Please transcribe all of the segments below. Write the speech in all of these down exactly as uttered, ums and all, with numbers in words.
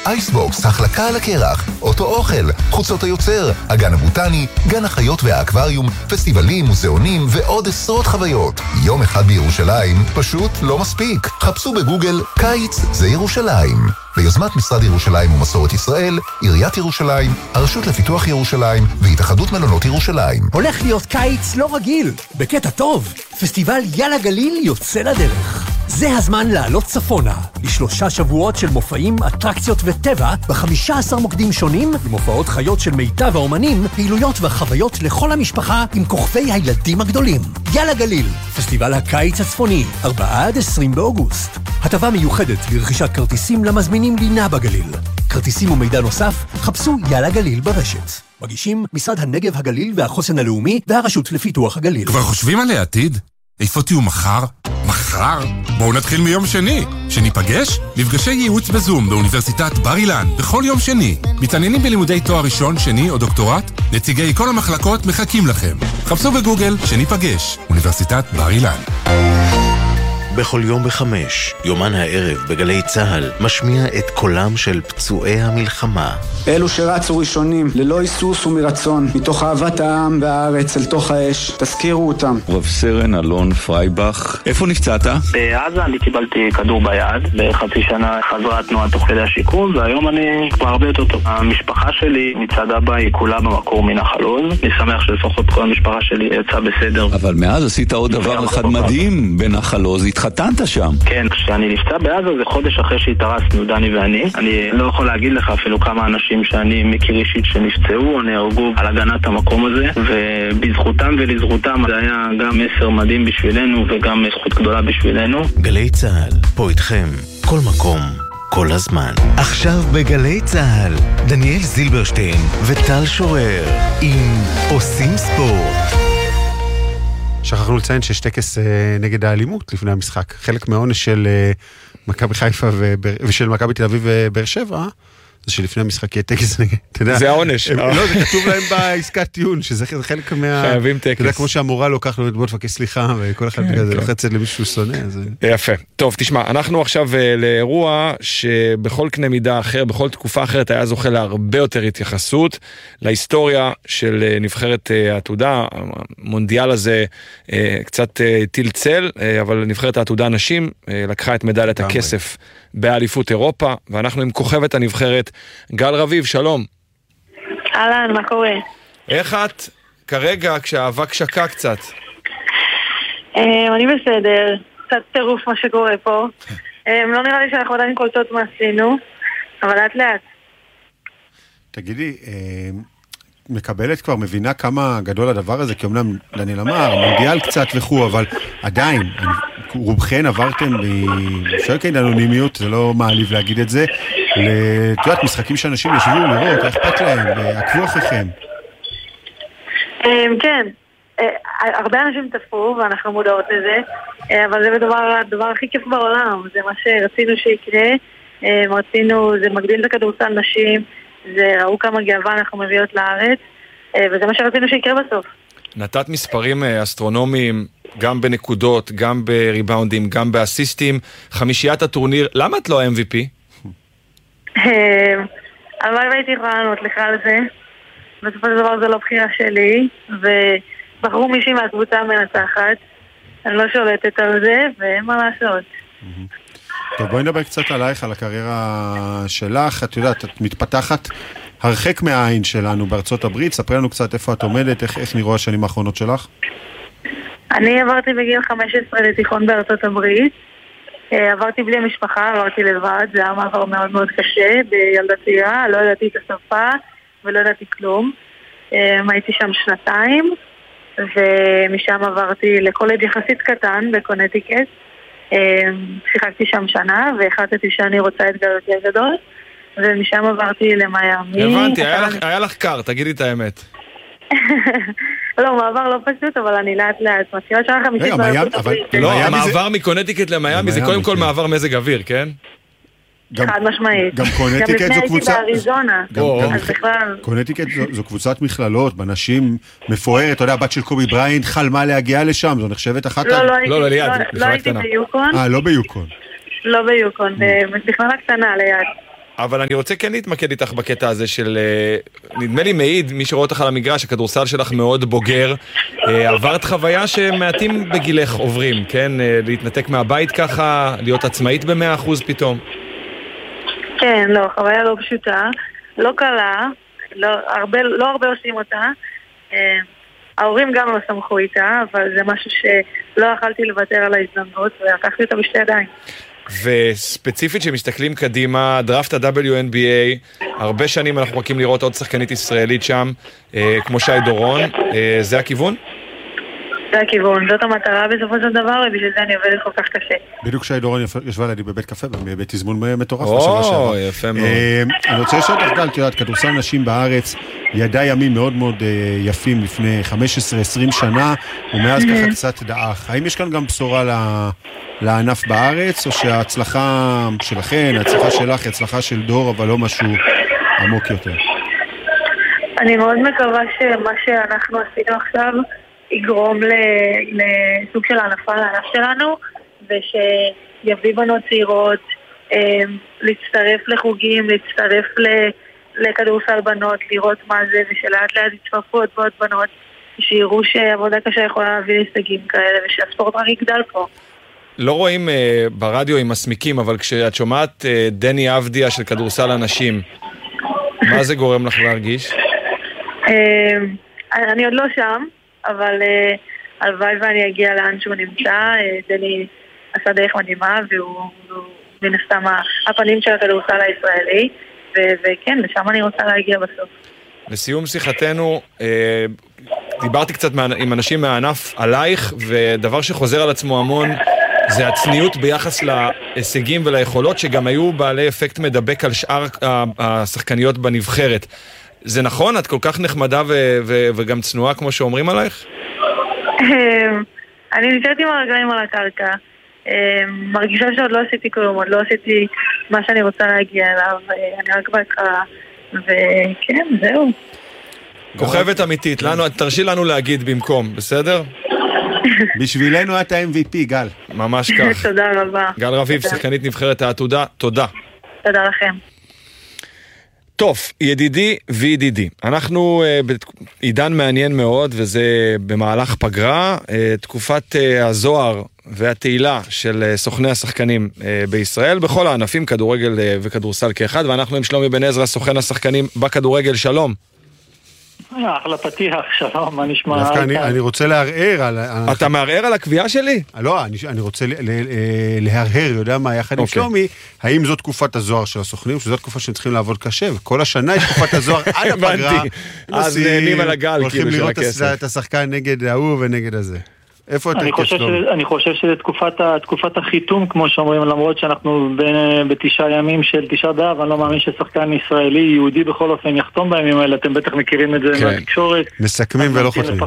אייסבוקס, החלקה על הקרח, אוטו אוכל, חוצות היוצר, הגן הבוטני, גן החיות והאקווריום, פסטיבלים, מוזיאונים ועוד עשרות חוויות. יום אחד בירושלים פשוט לא מספיק. חפשו בגוגל קיץ זה ירושלים. ביוזמת משרד ירושלים ומסורת ישראל, עיריית ירושלים, הרשות לפיתוח ירושלים והתאחדות מלונות ירושלים. הולך להיות קיץ לא רגיל, בקטע טוב. פסטיבל יאללה גליל יוצא לדרך. זה הזמן לעלות צפונה, לשלושה שבועות של מופעים, אטרקציות וטבע, בחמישה עשר מוקדים שונים, ומופעות חיות של מיטב האומנים, פעילויות וחוויות לכל המשפחה עם כוכבי הילדים הגדולים. יאללה גליל, פסטיבל הקיץ הצפוני, ארבעה עד עשרים באוגוסט. הטבה מיוחדת לרכישת כרטיסים למזמינים לינה בגליל. כרטיסים ומידע נוסף, חפשו יאללה גליל ברשת. מגישים משרד הנגב הגליל והחוסן הלאומי והרשות לפיתוח הגליל. כבר חושבים על העתיד? איפה תהיו מחר? מחר? בואו נתחיל מיום שני. שניפגש? מפגשי ייעוץ בזום באוניברסיטת בר אילן בכל יום שני. מתעניינים בלימודי תואר ראשון, שני או דוקטורט? נציגי כל המחלקות מחכים לכם. חפשו בגוגל שניפגש. אוניברסיטת בר אילן. בכל יום בחמש, יומן הערב בגלי צהל משמיע את קולם של פצועי המלחמה. אלו שרצו ראשונים, ללא היסוס ומרצון, מתוך אהבת העם והארץ אל תוך האש, תזכירו אותם. רב סרן אלון פרייבך, איפה נפצעת? בעזה אני קיבלתי כדור ביד, בחצי שנה חזרה תנועה תוך כדי השיקום, והיום אני כבר הרבה יותר טוב. המשפחה שלי מצד אבא היא כולה במקור מנחל עוז, אני שמח שלפחות כל המשפחה שלי יצאה בסדר. אבל מאז עשית עוד דבר אחד מדהים בנחל עוז, התחתנת שם. כן, כשאני נפצע בעזה זה חודש אחרי שהתארסנו, דני ואני. אני לא יכול להגיד לך אפילו כמה אנשים שאני מכיר אישית שנפצעו או נהרגו על הגנת המקום הזה, ובזכותם ולזכותם זה היה גם מסר מדהים בשבילנו וגם זכות גדולה בשבילנו. גלי צהל, פה איתכם, כל מקום, כל הזמן. עכשיו בגלי צהל, דניאל זילברשטיין וטל שורר עם עושים ספורט. שכחנו לציין שיש טקס נגד האלימות לפני המשחק. חלק מהעונש של מכבי חיפה ושל מכבי תל אביב ובאר שבע, זה שלפני המשחק יהיה טקס נגד, אתה יודע. זה העונש. לא, זה כתוב להם בעסקת טיעון, שזה חלק מה... חייבים טקס. אתה יודע, כמו שהמורה לוקח לו את בוא תפקס סליחה, וכל אחד כזה לוחצת למישהו שונא. יפה. טוב, תשמע, אנחנו עכשיו לאירוע שבכל קנה מידה אחר, בכל תקופה אחרת, היה זוכה להרבה יותר התייחסות, להיסטוריה של נבחרת העתודה, המונדיאל הזה קצת טלצל, אבל נבחרת העתודה הנשים לקחה את מדליית הכסף באליפות אירופה, ואנחנו עם כוכבת הנבחרת, גל רביב, שלום. אהלן, מה קורה? איך את כרגע כשהאבק שקע קצת? אני בסדר, קצת טירוף מה שקורה פה. לא נראה לי שאנחנו עדיין קולטות מה עשינו, אבל לאט לאט. תגידי, מקבלת כבר, מבינה כמה גדול הדבר הזה, כי אמנם דניאל אמר, מונדיאל קצת וכו', אבל עדיין, רובכן עברתם בשרקן אנונימיות, זה לא מעליב להגיד את זה, לתיאט משחקים שאנשים ישבו לראות, אכפת להם, עקבו אחריכם. כן, הרבה אנשים תפו, ואנחנו מודעות לזה, אבל זה הדבר הכי כיף בעולם, זה מה שרצינו שיקרה, רצינו, זה מגדיל את הכדורסל נשים, זה ראו כמה גאווה אנחנו מביאות לארץ, וזה מה שרצינו שיקרה בסוף. נתת מספרים אסטרונומיים, גם בנקודות, גם בריבאונדים, גם באסיסטים, חמישיית הטורניר, למה את לא ה-אם וי פי? אבל הייתי יכולה לענות לך על זה, בסופו של דבר זה לא בחירה שלי, ובחרו מישהי מהקבוצה המנצחת, אני לא שולטת על זה, ואין מה לעשות. טוב, בואי נדבר קצת עלייך, על הקריירה שלך. את יודעת, את מתפתחת הרחק מהעין שלנו בארצות הברית. ספרי לנו קצת איפה את עומדת, איך, איך נראו השנים האחרונות שלך? אני עברתי בגיל חמש עשרה לתיכון בארצות הברית. עברתי בלי המשפחה, עברתי לבד. זה היה מעבר מאוד מאוד קשה בילדה צעירה. לא ידעתי את השפה ולא ידעתי כלום. הייתי שם שנתיים, ומשם עברתי לקולג' יחסית קטן בקונטיקט. שיחקתי שם שנה, והחלטתי שאני רוצה אתגר יותר גדול, ומשם עברתי למיימי. הבנתי, היה לך קר, תגידי את האמת. לא, מעבר לא פשוט, אבל אני לאט לאט מתחילה שנה חמישית בארצות הברית. לא, המעבר מקונטיקט למיימי זה קודם כל מעבר מזג אוויר, כן? חד משמעית. גם קונטיקט זו קבוצה... גם לפני הייתי באריזונה. קונטיקט זו קבוצת מכללות, בנשים מפוארת, אתה יודע, הבת של קובי בריינט חלמה להגיע לשם, זו נחשבת אחת... לא, לא הייתי ביוקון. אה, לא ביוקון. לא ביוקון, במכללה קטנה ליד. אבל אני רוצה כן להתמקד איתך בקטע הזה של, נדמה לי מעיד, מי שרואה אותך על המגרש, הכדורסל שלך מאוד בוגר, עברת חוויה שמעטים בגילך עוברים, כן? להתנתק מהבית ככה, להיות עצמאית במאה אחוז פתאום. כן, לא, חוויה לא פשוטה, לא קלה, לא הרבה, לא הרבה עושים אותה. ההורים גם לא סמכו איתה, אבל זה משהו שלא יכלתי לוותר על ההזדמנות, ולקחתי אותה בשתי ידיים. וספציפית שמסתכלים קדימה, דראפט ה-דאבליו אן בי איי, הרבה שנים אנחנו מחכים לראות עוד שחקנית ישראלית שם, אה, כמו שי דורון, אה, זה הכיוון? זה הכיוון, זאת המטרה בסופו של דבר, ובשביל זה אני עובדת כל כך קשה. בדיוק שי דורון ישבה לידי בבית קפה, בבית תזמון מטורף. או, יפה מאוד. אני רוצה לשאול אותך גל, את יודעת, כדורסל נשים בארץ, ידע ימים מאוד מאוד יפים לפני חמש עשרה עשרים שנה, ומאז ככה קצת דעך. האם יש כאן גם בשורה לענף בארץ, או שההצלחה שלכן, ההצלחה שלך, היא הצלחה של דור, אבל לא משהו עמוק יותר? אני מאוד מקווה שמה שאנחנו עשינו עכשיו יגרום לסוג של הענפה לענף שלנו, ושיביא בנות צעירות להצטרף לחוגים, להצטרף לכדורסל בנות, לראות מה זה, ושלאט לאט יצטרפו עוד ועוד בנות, שיראו שעבודה קשה יכולה להביא להישגים כאלה, ושהספורט רק יגדל פה. לא רואים uh, ברדיו עם מסמיקים, אבל כשאת שומעת uh, דני אבדיה של כדורסל אנשים, מה זה גורם לך להרגיש? Uh, אני עוד לא שם, אבל uh, הלוואי ואני אגיע לאן שהוא נמצא. uh, דני עשה דרך מדהימה, והוא מן הסתם הפנים של הכדורסל הישראלי, ו- וכן, לשם אני רוצה להגיע בסוף. לסיום שיחתנו, uh, דיברתי קצת עם אנשים מהענף עלייך, ודבר שחוזר על עצמו המון, זה הצניעות ביחס להישגים וליכולות שגם היו בעלי אפקט מדבק על שאר השחקניות בנבחרת. זה נכון? את כל כך נחמדה ו- ו- וגם צנועה כמו שאומרים עלייך? אני נשארת עם הרגליים על הקרקע. מרגישה שעוד לא עשיתי כלום, עוד לא עשיתי מה שאני רוצה להגיע אליו. אני רק בהתחלה. וכן, זהו. כוכבת אמיתית. תרשי לנו להגיד במקום, בסדר? בשבילנו את ה-אם וי פי, גל. ממש כך. תודה רבה. גל רביב, שחקנית נבחרת העתודה, תודה. תודה לכם. טוב, ידידי וידידי, אנחנו בעידן מעניין מאוד, וזה במהלך פגרה, תקופת הזוהר והתהילה של סוכני השחקנים בישראל, בכל הענפים, כדורגל וכדורסל כאחד, ואנחנו עם שלומי בן עזרא, סוכן השחקנים בכדורגל, שלום. אחלה פתיח, שלום, מה נשמע? דווקא אני רוצה לערער על... אתה מערער על הקביעה שלי? לא, אני רוצה להרהר, יודע מה, יחד עם שלומי, האם זו תקופת הזוהר של הסוכנים, שזו תקופה שהם צריכים לעבוד קשה, וכל השנה יש תקופת הזוהר עד הפגרה. אז נהנים על הגל, הולכים לראות את השחקן נגד ההוא ונגד הזה. איפה אתה שלומי? אני חושב שזה תקופת החיתום, כמו שאומרים, למרות שאנחנו בתשעה ימים של תשעה באב, אני לא מאמין ששחקן ישראלי, יהודי בכל אופן יחתום בימים האלה, אתם בטח מכירים את זה מהתקשורת. מסכמים ולא חותמים.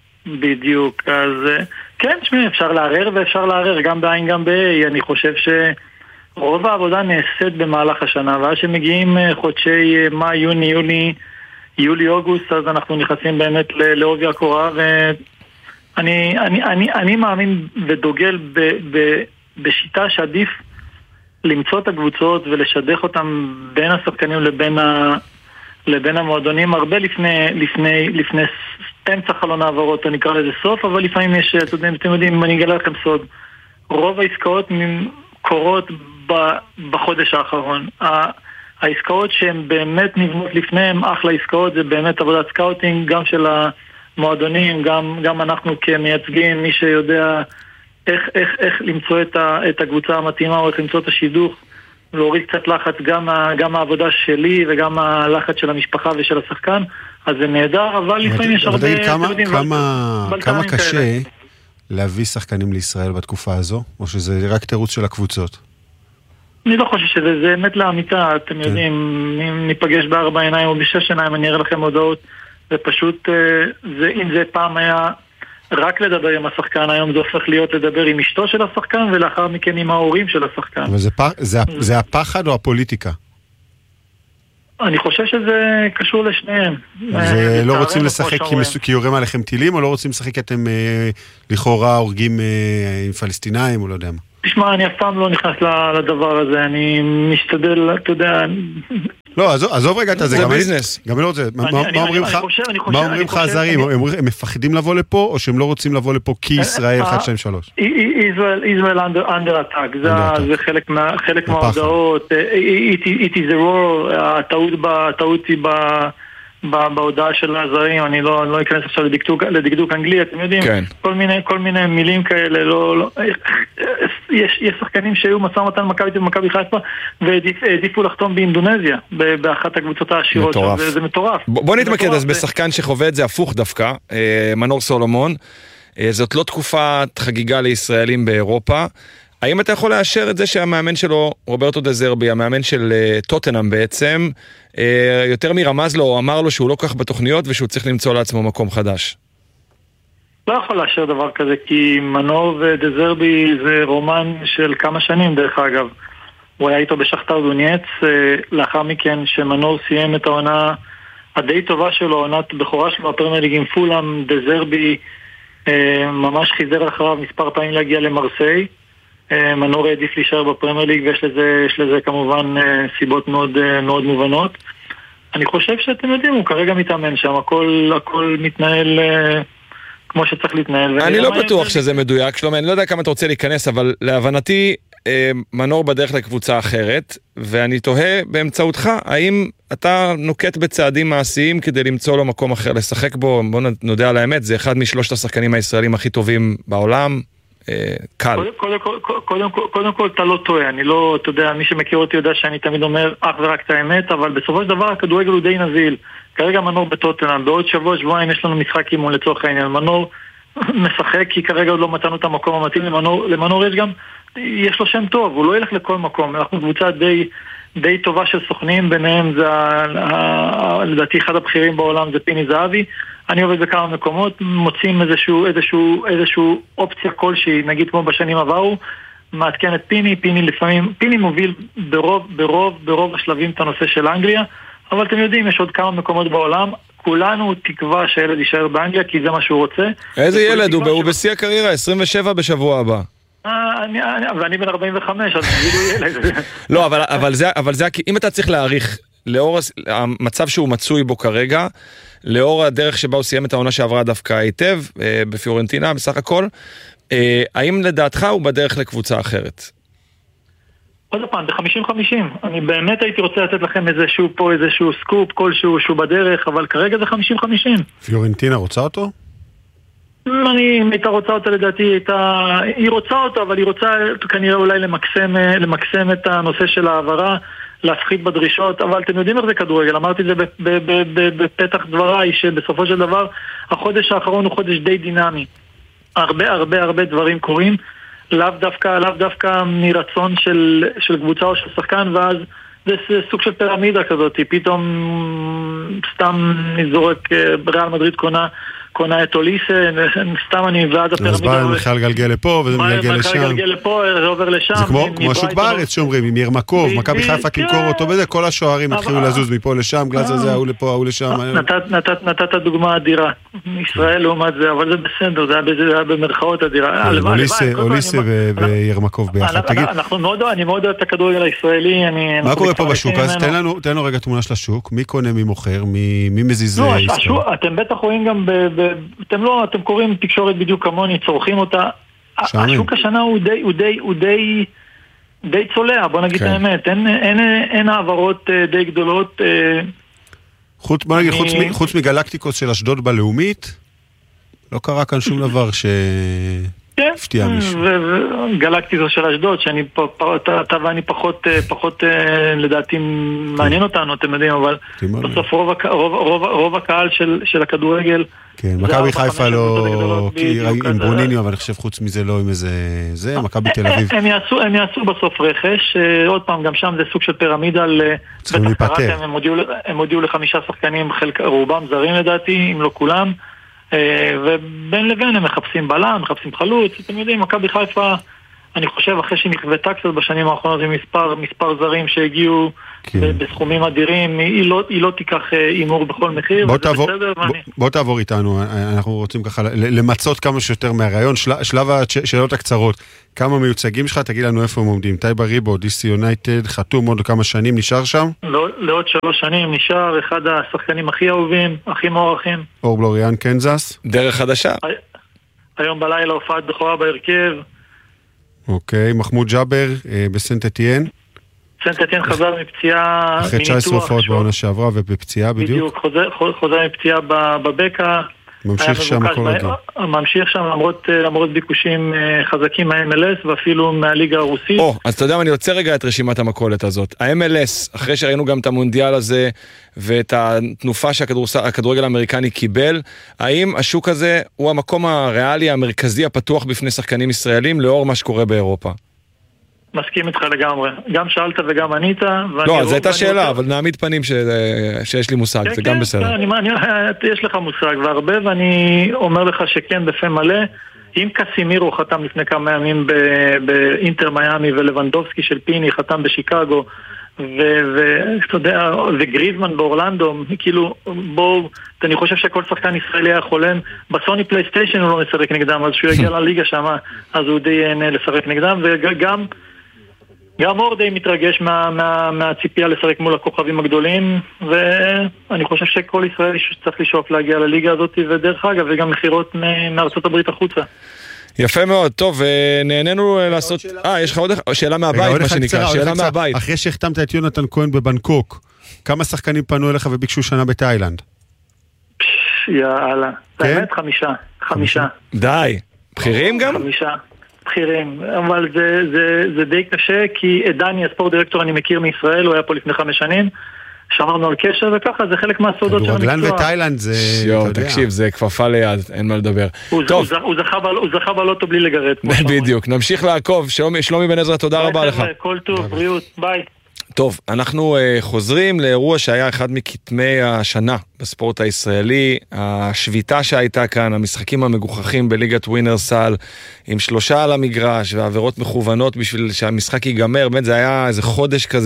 בדיוק, אז כן, שמי, אפשר לערער ואפשר לערער, גם בעין גם ב-A. אני חושב שרוב העבודה נעשית במהלך השנה, ואז שמגיעים חודשי מאי, יוני, יולי, יולי, אוגוסט, אז אנחנו נכנסים באמת לעובי הקורה, ו... אני, אני, אני, אני מאמין ודוגל ב, ב, בשיטה שעדיף למצוא את הקבוצות ולשדך אותם בין השחקנים לבין, ה, לבין המועדונים הרבה לפני, לפני, לפני אמצע חלון העברות, אני אקרא לזה סוף, אבל לפעמים יש, אתם, אתם יודעים, אני אגלה לכם סוד, רוב העסקאות קורות ב, בחודש האחרון. העסקאות שהן באמת נבנות לפניהם, אחלה עסקאות, זה באמת עבודת סקאוטינג, גם של ה... מועדונים, גם, גם אנחנו כמייצגים, מי שיודע איך, איך, איך למצוא את, ה, את הקבוצה המתאימה, או איך למצוא את השידוך, והוריד קצת לחץ, גם, ה, גם העבודה שלי, וגם הלחץ של המשפחה ושל השחקן, אז זה נהדר, אבל לפעמים יש הרבה... כמה, כמה, כמה קשה כאלה. להביא שחקנים לישראל בתקופה הזו, או שזה רק תירוץ של הקבוצות? אני לא חושב שזה, זה אמת לאמיתה, אתם כן. יודעים, אם ניפגש בארבע עיניים או בשש עיניים, אני אראה לכם הודעות, זה פשוט, זה, אם זה פעם היה רק לדבר עם השחקן, היום זה הופך להיות לדבר עם אשתו של השחקן, ולאחר מכן עם ההורים של השחקן. אבל זה, פח, זה, זה הפחד או הפוליטיקה? אני חושב שזה קשור לשניהם. זה לא רוצים לשחק כי יורם עליכם טילים, או לא רוצים לשחק כי אתם לכאורה הורגים עם פלסטינאים, או לא יודע מה? תשמע, אני אף פעם לא נכנס לדבר הזה, אני משתדל, אתה יודע... לא, עזוב רגע את זה, זה ביזנס. גם אני לא רוצה, מה אומרים לך הזרים? הם מפחדים לבוא לפה, או שהם לא רוצים לבוא לפה כי ישראל אחת שתיים שלוש? ישראל under attack, זה חלק מההודעות, it is a war, הטעות היא בהודעה של הזרים, אני לא אכנס עכשיו לדקדוק אנגלי, אתם יודעים, כל מיני מילים כאלה, יש שחקנים שהיו משא ומתן מכבי ומכבי חיפה, והעדיפו לחתום באינדונזיה, באחת הקבוצות העשירות, זה מטורף. בוא נתמקד אז בשחקן שחווה את זה הפוך דווקא, מנור סולומון, זאת לא תקופת חגיגה לישראלים באירופה, האם אתה יכול לאשר את זה שהמאמן שלו, רוברטו דה זרבי, המאמן של טוטנהאם בעצם, יותר מרמז לו או אמר לו שהוא לא כך בתוכניות ושהוא צריך למצוא לעצמו מקום חדש? לא יכול לאשר דבר כזה, כי מנור ודה זרבי זה רומן של כמה שנים דרך אגב. הוא היה איתו בשכתר דונייץ, לאחר מכן שמנור סיים את העונה הדי טובה שלו, עונת בכורה שלו, הפרמייר ליג עם פולאם, דה זרבי ממש חיזר אחריו מספר פעמים להגיע למרסיי. מנור העדיף להישאר בפרמייר ליג, ויש לזה, יש לזה כמובן סיבות מאוד, מאוד מובנות. אני חושב שאתם יודעים, הוא כרגע מתאמן שם, הכל, הכל מתנהל כמו שצריך להתנהל. אני לא בטוח שזה מדויק, שלומי, אני לא יודע כמה אתה רוצה להיכנס, אבל להבנתי מנור בדרך לקבוצה אחרת, ואני תוהה באמצעותך, האם אתה נוקט בצעדים מעשיים כדי למצוא לו מקום אחר לשחק בו? בוא נודע על האמת, זה אחד משלושת השחקנים הישראלים הכי טובים בעולם, קל. קודם כל, קודם כל, קודם כל אתה לא טועה, אני לא, אתה יודע, מי שמכיר אותי יודע שאני תמיד אומר אך ורק את האמת, אבל בסופו של דבר הכדורגל הוא די נזיל. כרגע מנור בטוטנהאם, בעוד שבוע שבועיים יש לנו משחק אימון לצורך העניין, מנור משחק כי כרגע עוד לא מצאנו את המקום המתאים למנור, למנור יש גם, יש לו שם טוב, הוא לא ילך לכל מקום, אנחנו קבוצה די, די טובה של סוכנים, ביניהם זה, לדעתי אחד הבכירים בעולם זה פיני זהבי, אני עובד בכמה מקומות, מוצאים איזשהו, איזשהו, איזשהו אופציה כלשהי, נגיד כמו בשנים עברו, מעדכן את פיני, פיני לפעמים, פיני מוביל ברוב, ברוב, ברוב השלבים את הנושא של אנגליה, אבל אתם יודעים, יש עוד כמה מקומות בעולם, כולנו תקווה שהילד יישאר באנגליה, כי זה מה שהוא רוצה. איזה ילד? הוא בשיא הקריירה, עשרים ושבע בשבוע הבא. ואני בן ארבעים וחמש, אז תגידו ילד. לא, אבל זה, אם אתה צריך להעריך, לאור המצב שהוא מצוי בו כרגע, לאור הדרך שבה הוא סיים את העונה שעברה דווקא היטב, בפיורנטינה בסך הכל, האם לדעתך הוא בדרך לקבוצה אחרת? עוד פעם, זה חמישים חמישים. אני באמת הייתי רוצה לתת לכם איזשהו פה, איזשהו סקופ, כלשהו שהוא בדרך, אבל כרגע זה חמישים חמישים. פיורנטינה רוצה אותו? אני, אם הייתה רוצה אותה לדעתי, הייתה, היא רוצה אותו, אבל היא רוצה כנראה אולי למקסם, למקסם את הנושא של העברה, להפחית בדרישות, אבל אתם יודעים איך זה כדורגל, אמרתי את זה בפתח דבריי, שבסופו של דבר החודש האחרון הוא חודש די דינמי. הרבה הרבה הרבה דברים קורים, לאו דווקא, לאו דווקא מרצון של, של קבוצה או של שחקן, ואז זה סוג של פירמידה כזאת, פתאום סתם נזורק ריאל מדריד קונה, קונה את אוליסה, סתם אני ועד הפירמידה. אז בא בכלל גלגל לפה, וזה מגלגל לשם. גלגל לפה, זה עובר לשם. זה כמו השוק בארץ שאומרים, עם ירמקוב, מכבי חיפה תמכור אותו בזה, כל השוערים התחילו לזוז מפה לשם, גלאזר זה, ההוא לפה, ההוא לשם. נתת דוגמה אדירה. ישראל לעומת זה, אבל זה בסדר, זה היה במרכאות אדירה. אוליסה וירמקוב ביחד. אני מאוד אוהב את הכדורגל הישראלי. מה קורה פה בשוק? אז תן לנו רגע תמונה של השוק. מי קונה, מי מוכר, מי מזיז? אתם בטח רואים גם אתם לא, אתם קוראים תקשורת בדיוק כמוני, צורכים אותה. השוק השנה הוא די, הוא די, הוא די, די צולע, בוא נגיד את האמת. אין, אין, אין העברות די גדולות. חוץ, בוא נגיד, חוץ, חוץ מגלקטיקוס של אשדוד בלאומית, לא קרה כאן שום דבר ש... הפתיע מישהו. גלקטיקוס של אשדוד, שאני אתה ואני פחות, פחות לדעתי מעניין אותנו, אתם יודעים, אבל בסוף רוב הקהל של הכדורגל. כן, מכבי חיפה לא עם ברוניניו, אבל אני חושב חוץ מזה לא עם איזה זה, מכבי תל אביב. הם יעשו בסוף רכש, עוד פעם, גם שם זה סוג של פירמידה, צריכים להיפטר. הם הודיעו לחמישה שחקנים, רובם זרים לדעתי, אם לא כולם. ובין לבין הם מחפשים בלם, מחפשים חלוץ, אתם יודעים, מכבי חיפה, אני חושב אחרי שהיא נכוותה קצת בשנים האחרונות עם מספר, מספר זרים שהגיעו בסכומים אדירים, היא לא, היא לא תיקח אימור בכל מחיר, בוא וזה תעבור, בסדר, בוא, ואני... בוא תעבור איתנו, אנחנו רוצים ככה למצות כמה שיותר מהרעיון, של, שלב השאלות הקצרות, כמה מיוצגים שלך, תגיד לנו איפה הם עומדים, טייבה ריבו, די סי יונייטד, חתום עוד כמה שנים, נשאר שם? לא, לעוד שלוש שנים נשאר, אחד השחקנים הכי אהובים, הכי מוערכים. אור בלוריאן, קנזס. דרך חדשה. היום בלילה הופעת בכורה בהרכב. אוקיי, מחמוד ג'אבר בסנט אתיין. סנט אתיין חזר מפציעה, אחרי תשע עשרה הופעות בעונה שעברה ובפציעה בדיוק. בדיוק, חוזר, חוזר מפציעה בבקע. ממשיך שם הכל רגיל. ממשיך שם למרות, למרות ביקושים חזקים מה-אם אל אס ואפילו מהליגה הרוסית. או, אז אתה יודע מה, אני רוצה רגע את רשימת המכולת הזאת. ה-אם אל אס, אחרי שראינו גם את המונדיאל הזה ואת התנופה שהכדורגל האמריקני קיבל, האם השוק הזה הוא המקום הריאלי המרכזי הפתוח בפני שחקנים ישראלים לאור מה שקורה באירופה? מסכים איתך לגמרי. גם שאלת וגם ענית. לא, זו הייתה שאלה, אבל נעמיד פנים שיש לי מושג, זה גם בסדר. יש לך מושג והרבה, ואני אומר לך שכן, בפה מלא, אם קסימירו חתם לפני כמה ימים באינטר מיאמי, ולבנדובסקי של פיני חתם בשיקגו, ואתה יודע, וגריזמן באורלנדו, כאילו, בואו, אני חושב שכל שחקן ישראלי היה חולם, בסוני פלייסטיישן הוא לא נשחק נגדם, אז שהוא יגיע לליגה שם, אז הוא די ייהנה לשחק נגדם, וגם גם אור די מתרגש מה, מה, מהציפייה לשחק מול הכוכבים הגדולים, ואני חושב שכל ישראלי צריך לשאוף להגיע לליגה הזאת, ודרך אגב, וגם מחירות מארצות הברית החוצה. יפה מאוד, טוב, נהנינו לעשות... אה, יש לך עוד שאלה מהבית, מה שנקרא, שאלה מהבית. אחרי שהחתמת את יונתן כהן בבנקוק, כמה שחקנים פנו אליך וביקשו שנה בתאילנד? יאללה, באמת חמישה, חמישה. די, בחירים גם? חמישה, בחירים, אבל זה, זה, זה די קשה, כי דני, הספורט דירקטור, אני מכיר מישראל, הוא היה פה לפני חמש שנים, שמרנו על קשר, וככה זה חלק מהסודות של המקצוע. כדורגלן בתאילנד זה... יו, תקשיב, זה כפפה ליד, אין מה לדבר. הוא זכה בלוטו בלי לגרד. בדיוק, נמשיך לעקוב. שלומי בן עזרא, תודה רבה לך. כל טוב, בריאות, ביי. טוב, אנחנו uh, חוזרים לאירוע שהיה אחד מכתמי השנה בספורט הישראלי, השביתה שהייתה כאן, המשחקים המגוחכים בליגת ווינרסל, עם שלושה על המגרש ועבירות מכוונות בשביל שהמשחק ייגמר, באמת זה היה איזה חודש כזה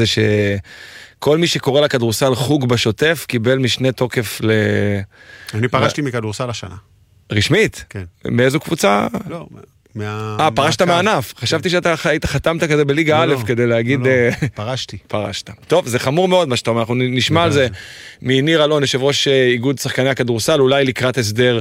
שכל מי שקורא לכדורסל חוג בשוטף קיבל משנה תוקף ל... אני פרשתי מכדורסל השנה. רשמית? כן. באיזו קבוצה? לא, אה, פרשת מהענף. חשבתי שאתה היית חתמת כזה בליגה א' כדי להגיד... פרשתי. פרשת. טוב, זה חמור מאוד מה שאתה אומר, אנחנו נשמע על זה מניר אלון, יושב ראש איגוד שחקני הכדורסל, אולי לקראת הסדר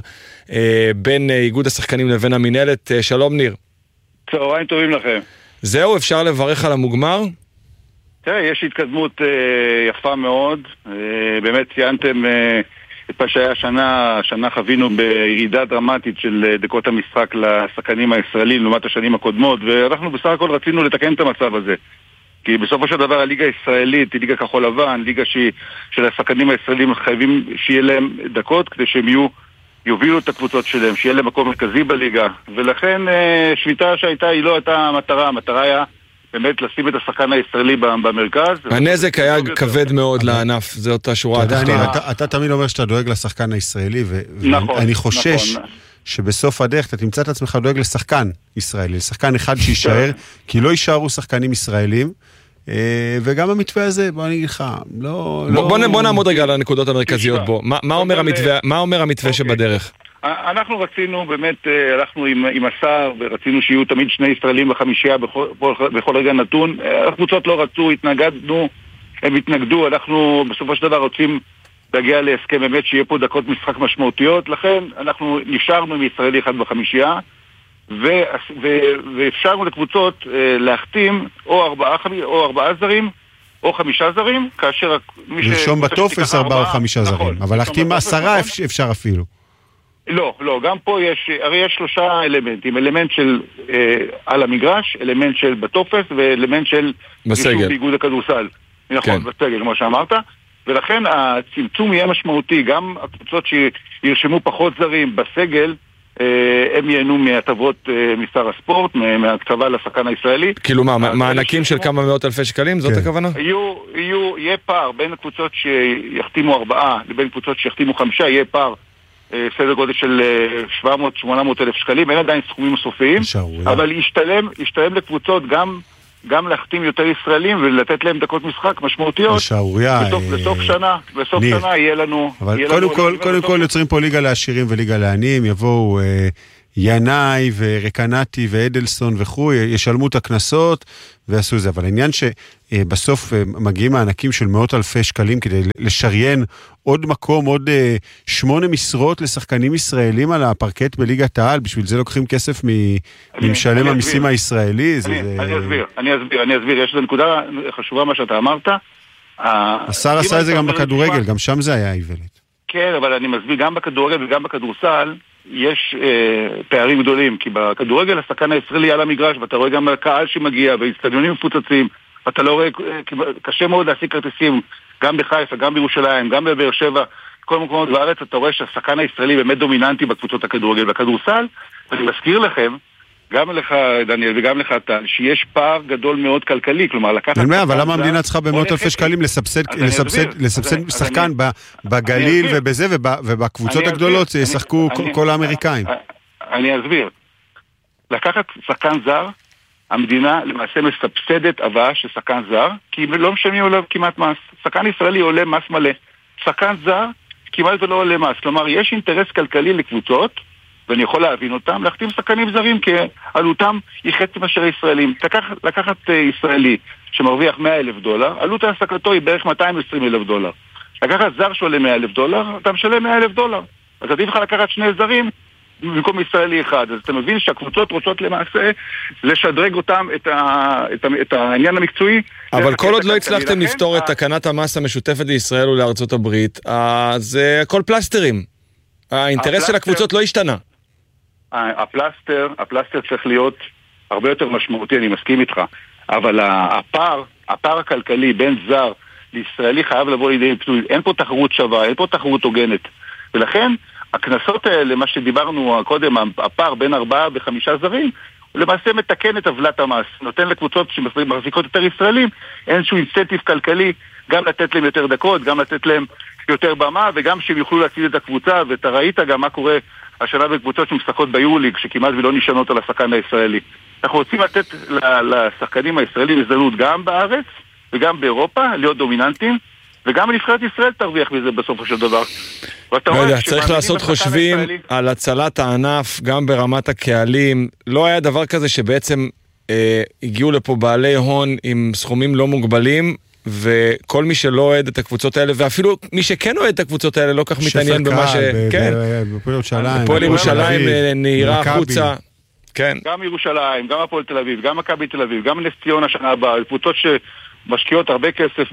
בין איגוד השחקנים לבין המנהלת. שלום ניר. צהריים טובים לכם. זהו, אפשר לברך על המוגמר? תראה, יש התקדמות יפה מאוד, באמת ציינתם... את מה שהיה השנה, השנה חווינו בירידה דרמטית של דקות המשחק לשחקנים הישראלים לעומת השנים הקודמות, ואנחנו בסך הכל רצינו לתקן את המצב הזה. כי בסופו של דבר הליגה הישראלית היא ליגה כחול לבן, ליגה שהיא, של השחקנים הישראלים חייבים שיהיה להם דקות כדי שהם יהיו, יובילו את הקבוצות שלהם, שיהיה להם מקום מרכזי בליגה. ולכן שביתה שהייתה היא לא הייתה המטרה, המטרה היה באמת לשים את השחקן הישראלי במרכז. הנזק היה כבד מאוד לענף, זו אותה שורה התחתונה. אתה תמיד אומר שאתה דואג לשחקן הישראלי, ואני חושש שבסוף הדרך אתה תמצא את עצמך דואג לשחקן ישראלי, לשחקן אחד שישאר, כי לא יישארו שחקנים ישראלים, וגם המתווה הזה, בוא אני אגיד לך, לא... בוא נעמוד רגע על הנקודות המרכזיות בו. מה אומר המתווה שבדרך? אנחנו רצינו, באמת, הלכנו עם, עם השר, ורצינו שיהיו תמיד שני ישראלים בחמישייה בכל, בכל רגע נתון. הקבוצות לא רצו, התנגדנו, הם התנגדו, אנחנו בסופו של דבר רוצים להגיע להסכם באמת שיהיה פה דקות משחק משמעותיות, לכן אנחנו נשארנו עם ישראלי אחד בחמישייה, ו, ו, ואפשרנו לקבוצות להחתים או ארבעה, או ארבעה זרים, או חמישה זרים, כאשר... לרשום בטופס ארבעה או חמישה זרים, אבל להחתים עשרה אפשר אפילו. לא, לא, גם פה יש, הרי יש שלושה אלמנטים, אלמנט של אה, על המגרש, אלמנט של בטופס, ואלמנט של בסגל. באיגוד הכדורסל. נכון, כן. בסגל, כמו שאמרת. ולכן הצמצום יהיה משמעותי, גם הקבוצות שירשמו פחות זרים בסגל, אה, הם ייהנו מהטבות אה, משר הספורט, מהקצבה לשחקן הישראלי. כאילו מה, מענקים של כמה מאות אלפי שקלים, זאת הכוונה? יהיו, יהיו, יהיה פער בין הקבוצות שיחתימו ארבעה, לבין קבוצות שיחתימו חמישה, יהיה פער סדר גודל של שבע מאות שמונה מאות אלף שקלים, אין עדיין סכומים סופיים, אבל ישתלם, ישתלם לקבוצות גם גם להחתים יותר ישראלים ולתת להם דקות משחק משמעותיות. שערוריה. בסוף שנה, בסוף שנה יהיה לנו... אבל קודם כל, קודם כל יוצרים פה ליגה לעשירים וליגה לעניים, יבואו ינאי ורקנטי ואדלסון וכו', ישלמו את הכנסות ועשו זה. אבל העניין שבסוף מגיעים מענקים של מאות אלפי שקלים כדי לשריין עוד מקום, עוד שמונה משרות לשחקנים ישראלים על הפרקט בליגת העל, בשביל זה לוקחים כסף ממשלם המיסים הישראלי. אני אסביר, אני אסביר, אני אסביר. יש לנקודה חשובה מה שאתה אמרת. השר עשה את זה גם בכדורגל, גם שם זה היה איוולת. כן, אבל אני מסביר, גם בכדורגל וגם בכדורסל, יש אה, פערים גדולים, כי בכדורגל השחקן הישראלי על המגרש, ואתה רואה גם הקהל שמגיע, והאצטדיונים מפוצצים, ואתה לא רואה, קשה מאוד להשיג כרטיסים, גם בחיפה, גם בירושלים, גם בבאר שבע, כל מקומות בארץ, אתה רואה שהשחקן הישראלי באמת דומיננטי בקבוצות הכדורגל והכדורסל, ואני מזכיר לכם, גם לך דניאל וגם לך טל, שיש פער גדול מאוד כלכלי, כלומר לקחת... אין מה, אבל למה המדינה צריכה במאות אלפי שקלים לסבסד שחקן בגליל ובזה, ובקבוצות הגדולות ישחקו כל האמריקאים? אני אסביר. לקחת שחקן זר, המדינה למעשה מסבסדת הבאה של שחקן זר, כי לא משלמים עליו כמעט מס. שחקן ישראלי עולה מס מלא. שחקן זר כמעט ולא עולה מס. כלומר, יש אינטרס כלכלי לקבוצות, ואני יכול להבין אותם, להחתים שחקנים זרים, כי עלותם היא חצי מאשר ישראלים. לקח, לקחת uh, ישראלי שמרוויח מאה אלף דולר, עלות העסקתו היא בערך מאתיים ועשרים אלף דולר. לקחת זר שעולה מאה אלף דולר, אתה משלם מאה אלף דולר. אז עדיף לך לקחת שני זרים במקום ישראלי אחד. אז אתה מבין שהקבוצות רוצות למעשה לשדרג אותם את, ה, את, ה, את העניין המקצועי. אבל כל עוד לא הצלחתם לפתור את תקנת המס המשותפת לישראל ולארצות הברית, אז הכל פלסטרים. האינטרס של הקבוצות לא השתנה. הפלסטר, הפלסטר צריך להיות הרבה יותר משמעותי, אני מסכים איתך. אבל הפער, הפער הכלכלי בין זר לישראלי חייב לבוא לידי ביטוי. אין פה תחרות שווה, אין פה תחרות הוגנת. ולכן, הכנסות האלה, מה שדיברנו קודם, הפער בין ארבעה וחמישה זרים, הוא למעשה מתקן את עוולת המס. נותן לקבוצות שמחזיקות יותר ישראלים, איזשהו אינסנטיב כלכלי, גם לתת להם יותר דקות, גם לתת להם יותר במה, וגם שהם יוכלו להציל את הקבוצה, ואתה ראית גם מה קורה השנה בקבוצות שמשחקות ביורוליג, שכמעט ולא נשענות על השחקן הישראלי. אנחנו רוצים לתת לשחקנים הישראלים הזדמנות גם בארץ, וגם באירופה, להיות דומיננטים, וגם נבחרת ישראל תרוויח בזה בסופו של דבר. לא יודע, צריך לעשות חושבים על הצלת הענף, גם ברמת הקהלים. לא היה דבר כזה שבעצם אה, הגיעו לפה בעלי הון עם סכומים לא מוגבלים, וכל מי שלא אוהד את הקבוצות האלה, ואפילו מי שכן אוהד את הקבוצות האלה, לא כך מתעניין במה ש... כן. בפועל ירושלים. בפועל ירושלים נהירה החוצה. כן. גם ירושלים, גם הפועל תל אביב, גם מכבי תל אביב, גם נס ציונה השנה הבאה, קבוצות שמשקיעות הרבה כסף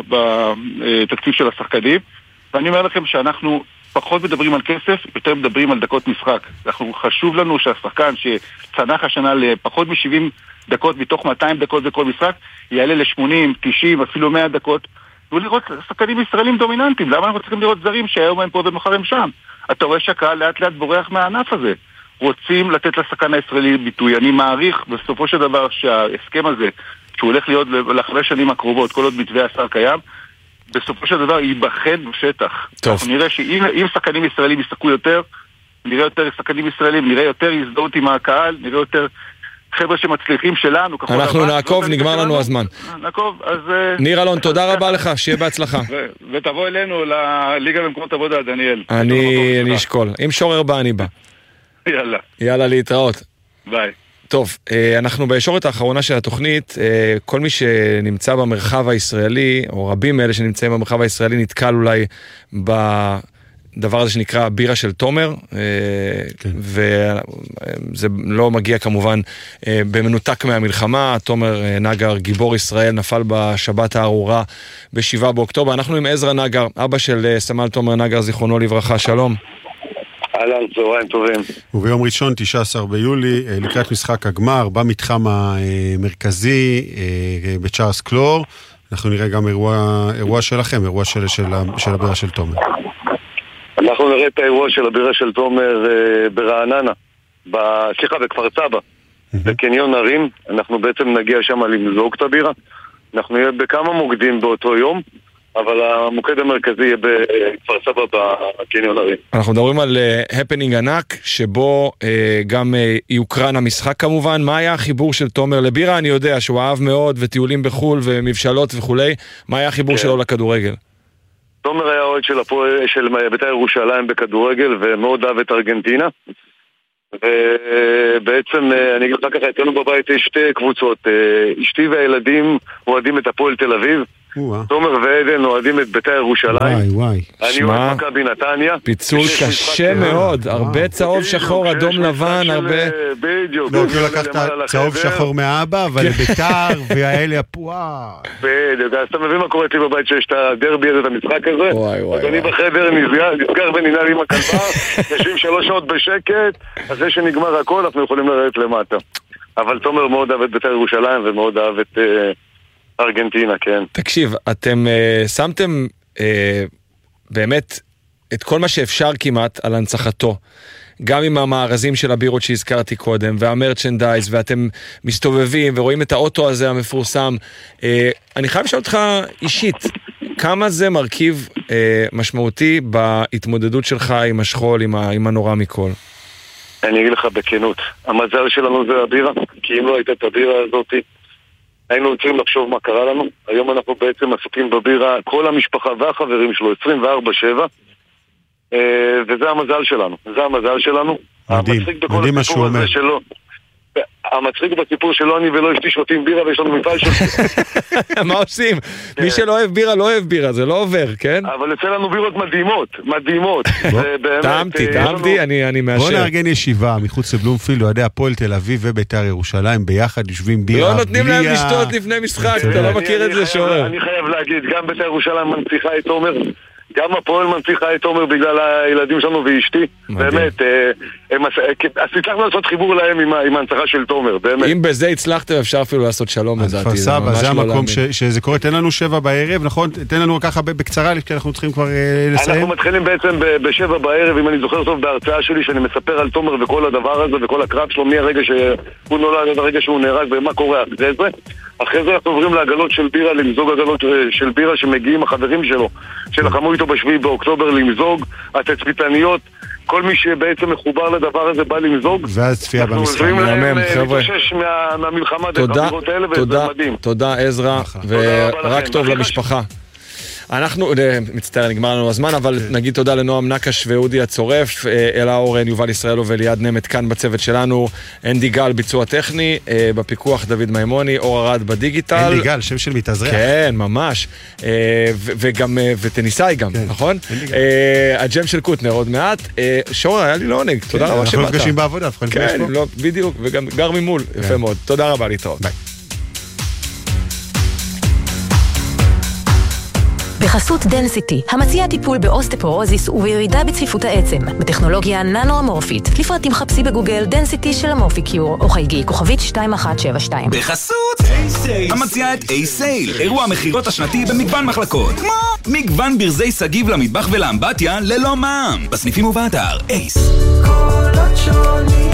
בתקציב של השחקנים, ואני אומר לכם שאנחנו פחות מדברים על כסף, יותר מדברים על דקות משחק. אנחנו חשוב לנו שהשחקן שצנח השנה לפחות מ-שבעים דקות מתוך מאתיים דקות בכל משחק, יעלה ל-שמונים, תשעים, אפילו מאה דקות, ולראות שחקנים ישראלים דומיננטיים. למה אנחנו צריכים לראות זרים שהיום הם פה ומחר הם שם? אתה רואה שהקהל לאט לאט בורח מהענף הזה. רוצים לתת לשחקן הישראלי ביטוי. אני מעריך בסופו של דבר שההסכם הזה, שהוא הולך להיות לחמש שנים הקרובות, כל עוד מתווה השר קיים, בסופו של דבר ייבחן בשטח. טוב. אנחנו נראה שאם שחקנים ישראלים ישחקו יותר, נראה יותר שחקנים ישראלים, נראה יותר הזדהות עם הקהל, נראה יותר חבר'ה שמצליחים שלנו. אנחנו נעקוב, נגמר לנו הזמן. נעקוב, אז... ניר אלון, תודה רבה לך, שיהיה בהצלחה. ותבוא אלינו לליגה במקומות עבודה, דניאל. אני אשקול. אם שורר בא, אני בא. יאללה. יאללה, להתראות. ביי. טוב, אנחנו בישורת האחרונה של התוכנית, כל מי שנמצא במרחב הישראלי, או רבים מאלה שנמצאים במרחב הישראלי, נתקל אולי בדבר הזה שנקרא בירה של תומר, כן. וזה לא מגיע כמובן במנותק מהמלחמה. תומר נגר, גיבור ישראל, נפל בשבת הארורה בשבעה באוקטובר. אנחנו עם עזרא נגר, אבא של סמל תומר נגר, זיכרונו לברכה, שלום. אהלן, צהריים טובים. וביום ראשון, תשעה עשר ביולי, לקראת משחק הגמר, במתחם המרכזי, בצ'ארלס קלור, אנחנו נראה גם אירוע, אירוע שלכם, אירוע של, של, של הבירה של תומר. אנחנו נראה את האירוע של הבירה של תומר ברעננה, סליחה, בכפר סבא, בקניון הרים. אנחנו בעצם נגיע שם למזוג את הבירה. אנחנו נהיה בכמה מוקדים באותו יום. אבל המוקד המרכזי יהיה בכפר סבא בקניון הרים. אנחנו מדברים על הפנינג ענק, שבו גם יוקרן המשחק כמובן. מה היה החיבור של תומר לבירה? אני יודע שהוא אהב מאוד וטיולים בחול ומבשלות וכולי. מה היה החיבור שלו לכדורגל? תומר היה אוהד של הפועל, של בית"ר ירושלים בכדורגל, ומאוד אהב את ארגנטינה. ובעצם אני אגיד לך ככה, אצלנו בבית יש שתי קבוצות. אשתי והילדים אוהדים את הפועל תל אביב, תומר ועדן אוהדים את בית"ר ירושלים. וואי וואי. אני אוהד מכבי נתניה. פיצול קשה מאוד, הרבה צהוב שחור, אדום לבן, הרבה... בדיוק. לא, כאילו לקחת צהוב שחור מהאבא, אבל בית"ר והאלה הפועה. בדיוק, אז אתה מבין מה קורה אצלי בבית שיש את הדרבי הזה, את המשחק הזה? אז אני בחדר נזכר וננעל עם הכלבה, יושבים שלוש שעות בשקט, אחרי שנגמר הכל אנחנו יכולים לרדת למטה. אבל תומר מאוד אהב את בית"ר ירושלים ומאוד אהב את... ארגנטינה, כן. תקשיב, אתם uh, שמתם uh, באמת את כל מה שאפשר כמעט על הנצחתו, גם עם המארזים של הבירות שהזכרתי קודם, והמרצ'נדייז, ואתם מסתובבים ורואים את האוטו הזה המפורסם. Uh, אני חייב לשאול אותך אישית, כמה זה מרכיב uh, משמעותי בהתמודדות שלך עם השכול, עם, ה, עם הנורא מכל? אני אגיד לך בכנות, המזל שלנו זה הבירה, כי אם לא הייתה את הבירה הזאת, היינו צריכים לחשוב מה קרה לנו. היום אנחנו בעצם עסוקים בבירה, כל המשפחה והחברים שלו, עשרים וארבע שבע, וזה המזל שלנו. זה המזל שלנו. מדהים, מדהים מה שהוא אומר. שלו, המצחיק בסיפור שלו, אני ולא אשתי שותים בירה, ויש לנו מפעל של בירה. מה עושים? מי שלא אוהב בירה, לא אוהב בירה, זה לא עובר, כן? אבל יוצא לנו בירות מדהימות, מדהימות. טעמתי, טעמתי, אני מאשר. בוא נארגן ישיבה מחוץ לבלומפילד, אוהדי הפועל תל אביב ובית"ר ירושלים, ביחד יושבים בירה. לא נותנים להם לשתות לפני משחק, אתה לא מכיר את זה שוער. אני חייב להגיד, גם בית"ר ירושלים מנציחה את תומר, גם הפועל מנציחה את תומר בגלל הילדים שלנו ואשתי. באמת, אז הצלחנו לעשות חיבור להם עם ההנצחה של תומר, באמת. אם בזה הצלחתם, אפשר אפילו לעשות שלום, לדעתי. כפר סבא, זה המקום שזה קורה. תן לנו שבע בערב, נכון? תן לנו ככה בקצרה, כי אנחנו צריכים כבר לסיים. אנחנו מתחילים בעצם בשבע בערב, אם אני זוכר טוב בהרצאה שלי, שאני מספר על תומר וכל הדבר הזה, וכל הקרב שלו, מהרגע שהוא נולד, עד הרגע שהוא נהרג, ומה קורה אחרי זה. אחרי זה אנחנו עוברים לעגלות של בירה, למזוג עגלות של בירה שמגיעים החברים שלו, שלחמו איתו בשביעי באוקטובר למזוג, התצפיתניות, כל מי שבעצם מחובר לדבר הזה בא למזוג. ואז צפייה במשחק. אנחנו עוזרים להם להתאושש מהמלחמה דרך הבירות האלה, וזה מדהים. תודה עזרא, ורק טוב למשפחה. אנחנו, מצטער, נגמר לנו הזמן, אבל נגיד תודה לנועם נקש ואודי הצורף, אלה אורן, יובל ישראלו וליד נמת כאן בצוות שלנו, אנדי גל ביצוע טכני, בפיקוח דוד מימוני, אור ארד בדיגיטל. אנדי גל, שם של מתאזרח. כן, ממש. וגם, וטניסאי גם, נכון? הג'ם של קוטנר עוד מעט. שור, היה לי לעונג, תודה רבה שבאת. אנחנו נפגשים בעבודה. כן, בדיוק, וגם גר ממול, יפה מאוד. תודה רבה, להתראות. ביי. בחסות דנסיטי, המציע טיפול באוסטפורוזיס ובירידה בצפיפות העצם, בטכנולוגיה ננו-אמורפית. לפרטים חפשי בגוגל דנסיטי של המורפיקיור, או חייגי כוכבית שתיים אחת שבע שתיים. בחסות המציע את A-Sale, אירוע המחירות השנתי במגוון מחלקות, כמו מגוון ברזי סגיב למטבח ולאמבטיה ללא מע"מ, בסניפים ובאתר אייס. כל השונים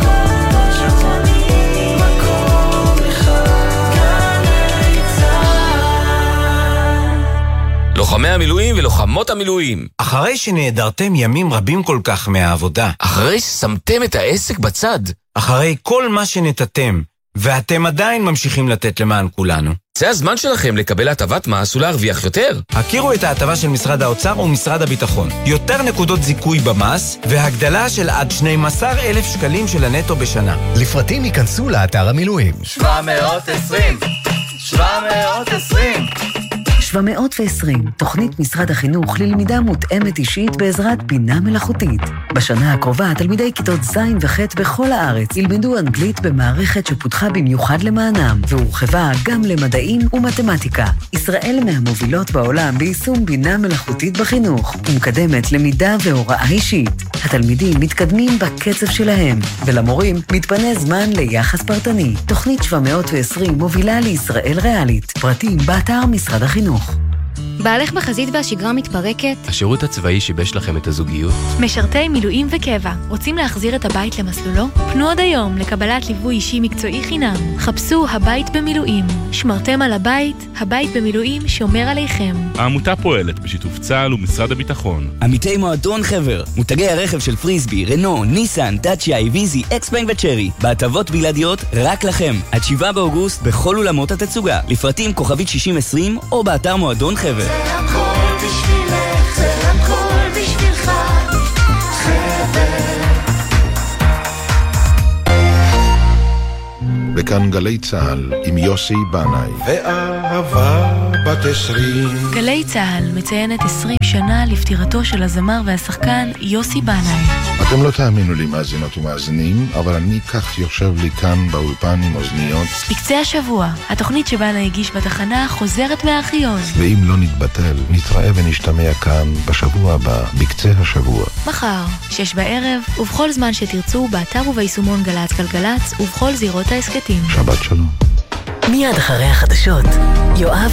לוחמי המילואים ולוחמות המילואים. אחרי שנעדרתם ימים רבים כל כך מהעבודה. אחרי ששמתם את העסק בצד. אחרי כל מה שנתתם, ואתם עדיין ממשיכים לתת למען כולנו. זה הזמן שלכם לקבל הטבת מס ולהרוויח יותר. הכירו את ההטבה של משרד האוצר ומשרד הביטחון. יותר נקודות זיכוי במס, והגדלה של עד שנים עשר אלף שקלים של הנטו בשנה. לפרטים ייכנסו לאתר המילואים. שבע מאות ועשרים שבע מאות ועשרים שבע מאות ועשרים, תוכנית משרד החינוך ללמידה מותאמת אישית בעזרת בינה מלאכותית. בשנה הקרובה, תלמידי כיתות ז' וח' בכל הארץ ילמדו אנגלית במערכת שפותחה במיוחד למענם, והורחבה גם למדעים ומתמטיקה. ישראל מהמובילות בעולם ביישום בינה מלאכותית בחינוך, ומקדמת למידה והוראה אישית. התלמידים מתקדמים בקצב שלהם, ולמורים מתפנה זמן ליחס פרטני. תוכנית שבע מאות ועשרים מובילה לישראל ריאלית. פרטים באתר משרד החינוך. בעלך בחזית והשגרה מתפרקת? השירות הצבאי שיבש לכם את הזוגיות? משרתי מילואים וקבע, רוצים להחזיר את הבית למסלולו? פנו עד היום לקבלת ליווי אישי מקצועי חינם. חפשו הבית במילואים. שמרתם על הבית, הבית במילואים שומר עליכם. העמותה פועלת בשיתוף צה"ל ומשרד הביטחון. עמיתי מועדון חבר, מותגי הרכב של פריסבי, רנו, ניסן, טאצ'יה, איביזי, אקספנג וצ'רי. בהטבות בלעדיות רק לכם. עד שבעה באוגוסט בכל אולמות התצוגה. לפרטים כוכבית שישים עשרים או באתר מועדון חבר. זה הכל בשבילך, זה הכל בשבילך, חבר. וכאן גלי צהל עם יוסי בנאי. ואהבה בת עשרים. גלי צהל מציינת עשרים שנה לפטירתו של הזמר והשחקן יוסי בנאי. אתם לא תאמינו לי מאזינות ומאזינים, אבל אני כך יושב לי כאן באולפן עם אוזניות. בקצה השבוע, התוכנית שבנה הגיש בתחנה חוזרת מהארכיון. ואם לא נתבטל, נתראה ונשתמע כאן בשבוע הבא, בקצה השבוע. מחר, שש בערב, ובכל זמן שתרצו, באתר וביישומון גלץ גלגלץ, ובכל זירות העסקתים. שבת שלום. מיד אחרי החדשות, יואב